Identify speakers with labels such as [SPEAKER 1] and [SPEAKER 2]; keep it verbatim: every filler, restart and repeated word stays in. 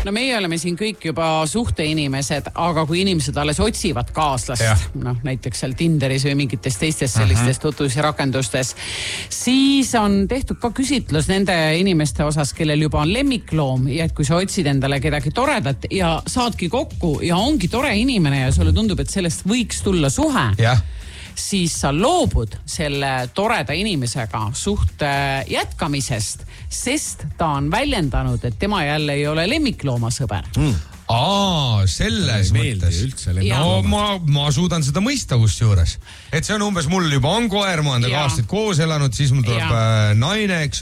[SPEAKER 1] no meie oleme siin kõik juba suhteinimesed, aga kui inimesed alles otsivad kaaslast, noh, näiteks seal Tinderis või mingites teistes sellistes tutvus- ja rakendustes, siis on tehtud ka küsitlus nende inimeste osas, kellel juba on lemmikloom ja et kui sa otsid endale kedagi toredat ja saadki kokku ja ongi tore inimene ja sulle tundub, et sellest võiks tulla suhe,
[SPEAKER 2] jah,
[SPEAKER 1] siis sa loobud selle toreda inimesega suhte jätkamisest, sest ta on väljendanud, et tema jälle ei ole lemmikloomasõber.
[SPEAKER 2] Mm. Aa, selles mõttes. No ma, ma suudan seda mõista kusjuures. Et see on umbes mul juba on koer, ma olen temaga aastaid koos elanud, siis mul tuleb ja. naine, eks